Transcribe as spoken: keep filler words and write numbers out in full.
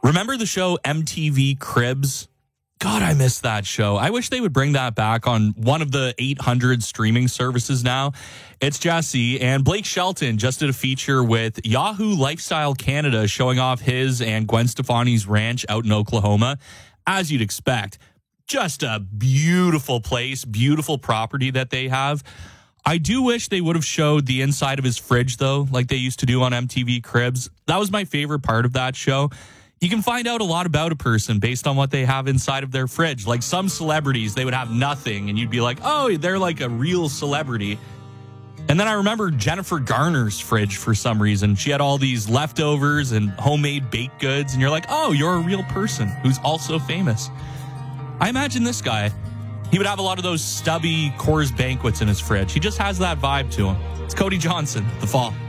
Remember the show M T V Cribs? God, I miss that show. I wish they would bring that back on one of the eight hundred streaming services now. It's Jesse, and Blake Shelton just did a feature with Yahoo Lifestyle Canada showing off his and Gwen Stefani's ranch out in Oklahoma. As you'd expect, just a beautiful place, beautiful property that they have. I do wish they would have showed the inside of his fridge, though, like they used to do on M T V Cribs. That was my favorite part of that show. You can find out a lot about a person based on what they have inside of their fridge. Like some celebrities, they would have nothing, and you'd be like, oh, they're like a real celebrity. And then I remember Jennifer Garner's fridge for some reason. She had all these leftovers and homemade baked goods, and you're like, oh, you're a real person who's also famous. I imagine this guy, he would have a lot of those stubby Coors Banquets in his fridge. He just has that vibe to him. It's Cody Johnson, The Fall.